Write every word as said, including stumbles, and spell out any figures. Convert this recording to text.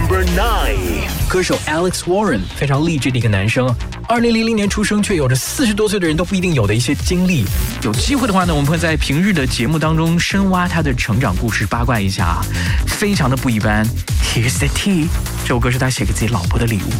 Number nine， 歌手 Alex Warren 非常励志的一个男生，二零零零年出生，却有着四十多岁的人都不一定有的一些经历。有机会的话呢，我们会在平日的节目当中深挖他的成长故事，八卦一下，非常的不一般。Here's the tea， 这首歌是他写给自己老婆的礼物。